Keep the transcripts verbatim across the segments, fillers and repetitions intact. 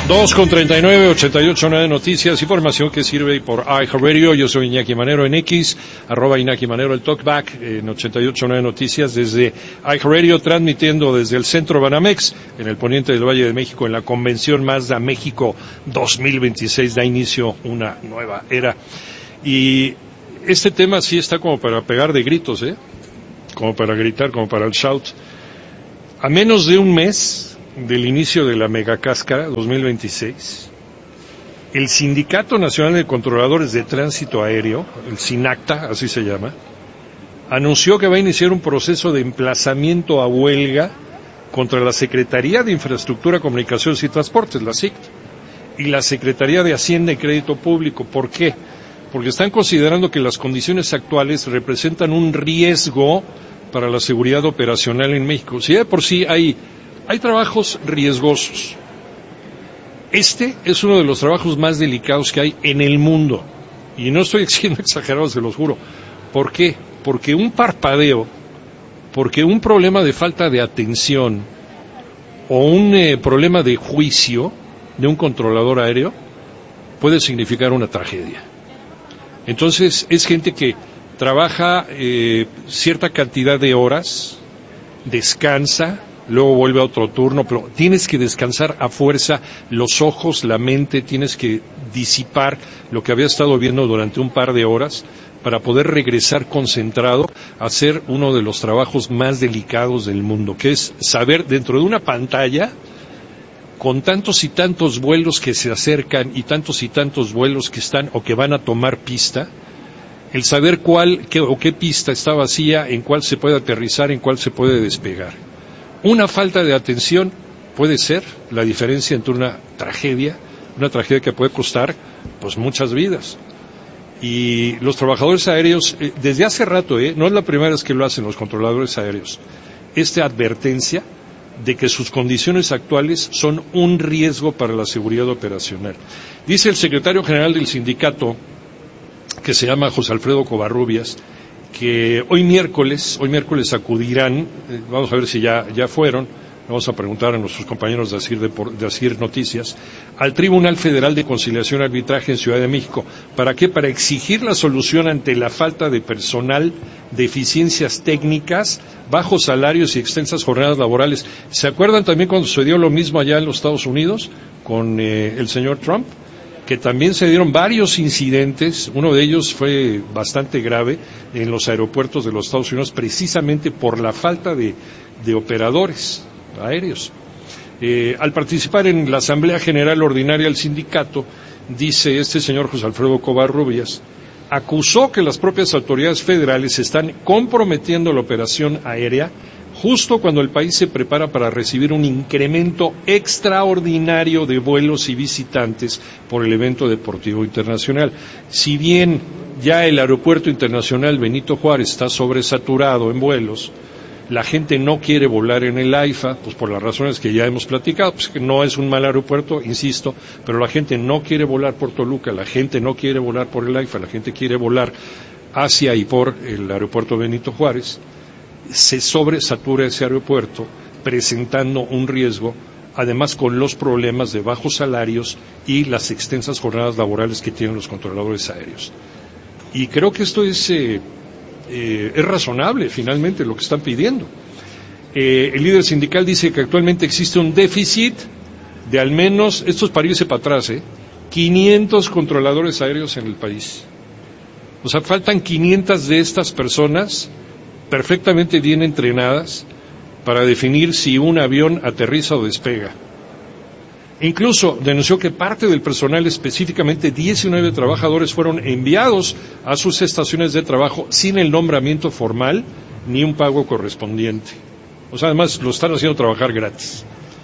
dos con treinta y nueve, ochenta y ocho punto nueve Noticias, información que sirve por iHeartRadio. Yo soy Iñaki Manero en X, arroba Iñaki Manero el Talkback en ochenta y ocho punto nueve Noticias desde iHeartRadio, transmitiendo desde el Centro Banamex, en el poniente del Valle de México, en la convención Mazda México dos mil veintiséis. Da inicio una nueva era. Y este tema sí está como para pegar de gritos, ¿eh? Como para gritar, como para el shout. A menos de un mes del inicio de la megacáscara dos mil veintiséis, el Sindicato Nacional de Controladores de Tránsito Aéreo, el SINACTA, así se llama, anunció que va a iniciar un proceso de emplazamiento a huelga contra la Secretaría de Infraestructura, Comunicaciones y Transportes, la S I C T, y la Secretaría de Hacienda y Crédito Público. ¿Por qué? Porque están considerando que las condiciones actuales representan un riesgo para la seguridad operacional en México. Si de por sí hay Hay trabajos riesgosos. Este es uno de los trabajos más delicados que hay en el mundo. Y no estoy siendo exagerado, se los juro. ¿Por qué? Porque un parpadeo, porque un problema de falta de atención o un eh, problema de juicio de un controlador aéreo puede significar una tragedia. Entonces, es gente que trabaja eh, cierta cantidad de horas, descansa, luego vuelve a otro turno, pero tienes que descansar a fuerza los ojos, la mente, tienes que disipar lo que había estado viendo durante un par de horas para poder regresar concentrado a hacer uno de los trabajos más delicados del mundo, que es saber dentro de una pantalla, con tantos y tantos vuelos que se acercan y tantos y tantos vuelos que están o que van a tomar pista, el saber cuál qué, o qué pista está vacía, en cuál se puede aterrizar, en cuál se puede despegar. Una falta de atención puede ser la diferencia entre una tragedia, una tragedia que puede costar pues muchas vidas. Y los trabajadores aéreos, eh, desde hace rato, eh, no es la primera vez que lo hacen los controladores aéreos, esta advertencia de que sus condiciones actuales son un riesgo para la seguridad operacional. Dice el secretario general del sindicato, que se llama José Alfredo Covarrubias, que hoy miércoles, hoy miércoles acudirán, eh, vamos a ver si ya, ya fueron, vamos a preguntar a nuestros compañeros de Asir, de, de Asir Noticias, al Tribunal Federal de Conciliación y Arbitraje en Ciudad de México. ¿Para qué? Para exigir la solución ante la falta de personal, deficiencias técnicas, bajos salarios y extensas jornadas laborales. ¿Se acuerdan también cuando sucedió lo mismo allá en los Estados Unidos con eh, el señor Trump? Que también se dieron varios incidentes, uno de ellos fue bastante grave en los aeropuertos de los Estados Unidos, precisamente por la falta de, de operadores aéreos. Eh, al participar en la Asamblea General Ordinaria del sindicato, dice este señor José Alfredo Covarrubias, acusó que las propias autoridades federales están comprometiendo la operación aérea justo cuando el país se prepara para recibir un incremento extraordinario de vuelos y visitantes por el evento deportivo internacional. Si bien ya el Aeropuerto Internacional Benito Juárez está sobresaturado en vuelos, la gente no quiere volar en el AIFA, pues por las razones que ya hemos platicado, pues que no es un mal aeropuerto, insisto, pero la gente no quiere volar por Toluca, la gente no quiere volar por el AIFA, la gente quiere volar hacia y por el Aeropuerto Benito Juárez. Se sobresatura ese aeropuerto, presentando un riesgo, además con los problemas de bajos salarios y las extensas jornadas laborales que tienen los controladores aéreos. Y creo que esto es, eh, eh, es razonable, finalmente, lo que están pidiendo. Eh, el líder sindical dice que actualmente existe un déficit de al menos, esto es para irse para atrás, eh, quinientos controladores aéreos en el país. O sea, faltan quinientas de estas personas perfectamente bien entrenadas para definir si un avión aterriza o despega. Incluso denunció que parte del personal, específicamente diecinueve trabajadores, fueron enviados a sus estaciones de trabajo sin el nombramiento formal ni un pago correspondiente. O sea, además lo están haciendo trabajar gratis.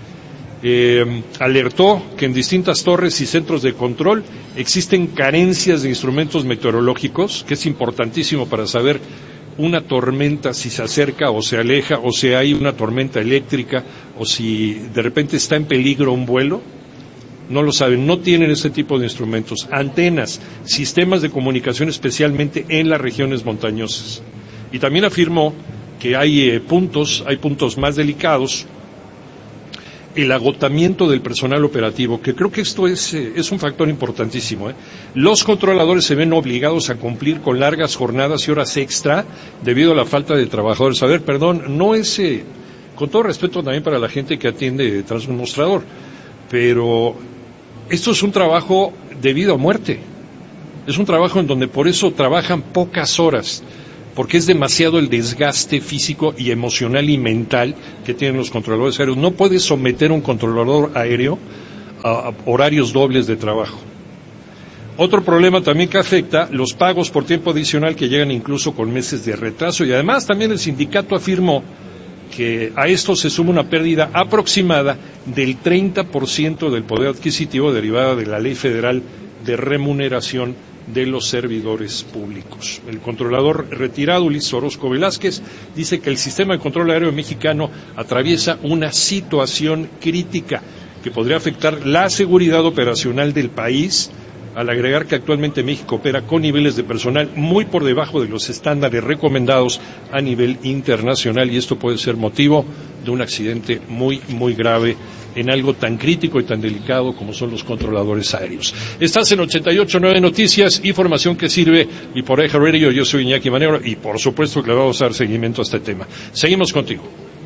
Eh, alertó que en distintas torres y centros de control existen carencias de instrumentos meteorológicos, que es importantísimo para saber una tormenta si se acerca o se aleja, o si hay una tormenta eléctrica, o si de repente está en peligro un vuelo. No lo saben, no tienen ese tipo de instrumentos. Antenas, sistemas de comunicación, especialmente en las regiones montañosas. Y también afirmó que hay eh, puntos, hay puntos más delicados el agotamiento del personal operativo, que creo que esto es, eh, es un factor importantísimo. ¿eh? Los controladores se ven obligados a cumplir con largas jornadas y horas extra debido a la falta de trabajadores. A ver, perdón, no es, eh, con todo respeto también para la gente que atiende tras un mostrador, pero esto es un trabajo de vida o muerte. Es un trabajo en donde por eso trabajan pocas horas, porque es demasiado el desgaste físico y emocional y mental que tienen los controladores aéreos. No puedes someter a un controlador aéreo a horarios dobles de trabajo. Otro problema también que afecta, los pagos por tiempo adicional que llegan incluso con meses de retraso, y además también el sindicato afirmó que a esto se suma una pérdida aproximada del treinta por ciento del poder adquisitivo derivada de la Ley Federal de Remuneración de los servidores públicos. El controlador retirado, Ulises Orozco Velázquez, dice que el sistema de control aéreo mexicano atraviesa una situación crítica que podría afectar la seguridad operacional del país, al agregar que actualmente México opera con niveles de personal muy por debajo de los estándares recomendados a nivel internacional, y esto puede ser motivo de un accidente muy, muy grave en algo tan crítico y tan delicado como son los controladores aéreos. Estás en ochenta y ocho punto nueve Noticias, información que sirve, y por iHeartRadio. Yo soy Iñaki Manero y por supuesto que le vamos a dar seguimiento a este tema. Seguimos contigo.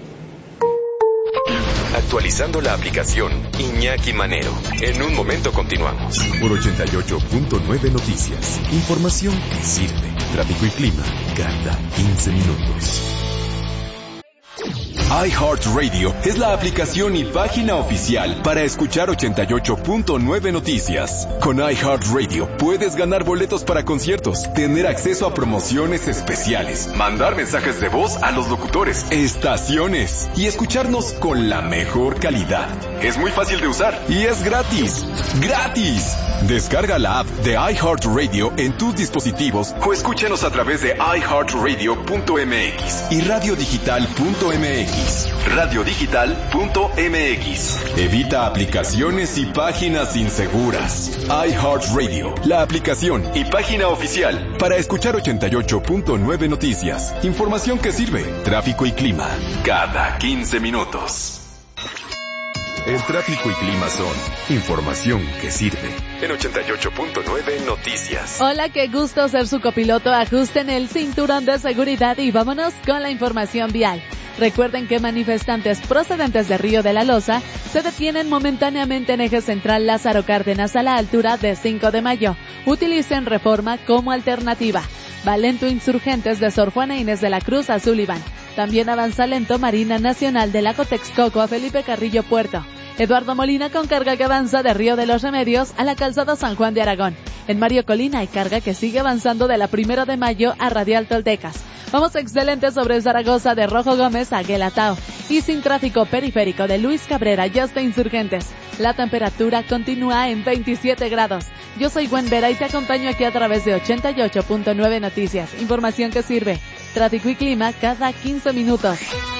Actualizando la aplicación Iñaki Manero. En un momento continuamos. Por ochenta y ocho punto nueve Noticias. Información que sirve. Tráfico y clima cada quince minutos. iHeartRadio es la aplicación y página oficial para escuchar ochenta y ocho punto nueve Noticias. Con iHeartRadio puedes ganar boletos para conciertos, tener acceso a promociones especiales, mandar mensajes de voz a los locutores, estaciones y escucharnos con la mejor calidad. Es muy fácil de usar y es gratis. ¡Gratis! Descarga la app de iHeartRadio en tus dispositivos o escúchanos a través de i heart radio punto m x y radio digital punto m x. radio digital punto m x. Evita aplicaciones y páginas inseguras. iHeartRadio, la aplicación y página oficial para escuchar ochenta y ocho punto nueve Noticias. Información que sirve. Tráfico y clima cada quince minutos. El tráfico y clima son información que sirve. En ochenta y ocho punto nueve Noticias. Hola, qué gusto ser su copiloto. Ajusten el cinturón de seguridad y vámonos con la información vial. Recuerden que manifestantes procedentes de Río de la Loza se detienen momentáneamente en eje central Lázaro Cárdenas a la altura de cinco de mayo. Utilicen Reforma como alternativa. Va lento Insurgentes de Sor Juana Inés de la Cruz a Sullivan. También avanza lento Marina Nacional de Lago Texcoco a Felipe Carrillo Puerto. Eduardo Molina con carga que avanza de Río de los Remedios a la calzada San Juan de Aragón. En Mario Colina hay carga que sigue avanzando de la Primero de Mayo a Radial Toltecas. Vamos excelente sobre Zaragoza de Rojo Gómez a Guelatao. Y sin tráfico periférico de Luis Cabrera ya hasta Insurgentes. La temperatura continúa en veintisiete grados. Yo soy Gwen Vera y te acompaño aquí a través de ochenta y ocho punto nueve Noticias. Información que sirve. Tráfico y clima cada quince minutos.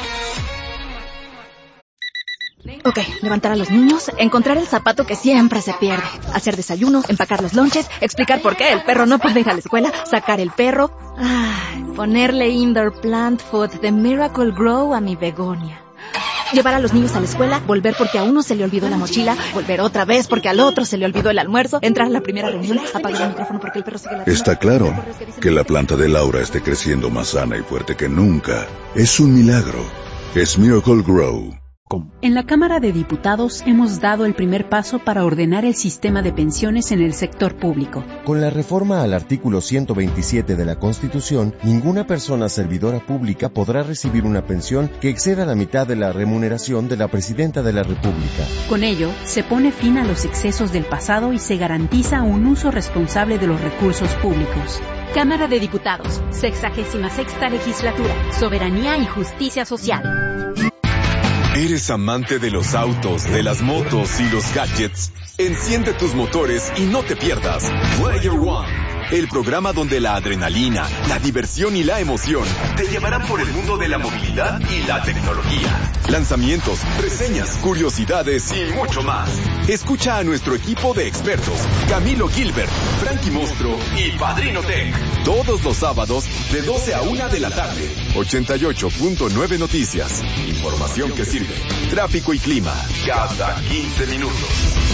Ok, levantar a los niños, encontrar el zapato que siempre se pierde, hacer desayuno, empacar los lonches, explicar por qué el perro no puede ir a la escuela, sacar el perro, ay, ponerle indoor plant food de Miracle Grow a mi begonia. Llevar a los niños a la escuela, volver porque a uno se le olvidó la mochila, volver otra vez porque al otro se le olvidó el almuerzo, entrar a la primera reunión, apagar el micrófono porque el perro sigue la... Está claro que la planta de Laura esté creciendo más sana y fuerte que nunca. Es un milagro. Es Miracle Grow. En la Cámara de Diputados hemos dado el primer paso para ordenar el sistema de pensiones en el sector público. Con la reforma al artículo ciento veintisiete de la Constitución, ninguna persona servidora pública podrá recibir una pensión que exceda la mitad de la remuneración de la Presidenta de la República. Con ello, se pone fin a los excesos del pasado y se garantiza un uso responsable de los recursos públicos. Cámara de Diputados, sexagésima sexta legislatura, soberanía y justicia social. ¿Eres amante de los autos, de las motos y los gadgets? Enciende tus motores y no te pierdas Player One, el programa donde la adrenalina, la diversión y la emoción te llevarán por el mundo de la movilidad y la tecnología. Lanzamientos, reseñas, curiosidades y mucho más. Escucha a nuestro equipo de expertos, Camilo Gilbert, Frankie Monstruo y Padrino Tech. Todos los sábados de doce a una de la tarde. ochenta y ocho punto nueve Noticias. Información que sirve. Tráfico y clima cada quince minutos.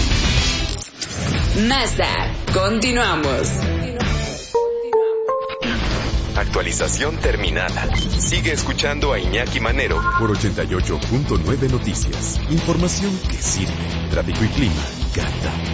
Mazda, continuamos. Actualización terminada. Sigue escuchando a Iñaki Manero por ochenta y ocho punto nueve Noticias. Información que sirve. Tráfico y clima cada